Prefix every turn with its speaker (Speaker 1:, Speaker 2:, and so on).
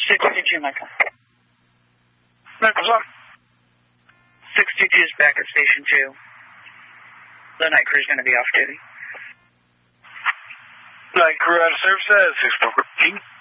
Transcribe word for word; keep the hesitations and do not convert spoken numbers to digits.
Speaker 1: sixty-two, Michael.
Speaker 2: Michael's on.
Speaker 1: sixty-two is back at Station two. The night crew's going to be off duty.
Speaker 2: Night crew out of service at six four.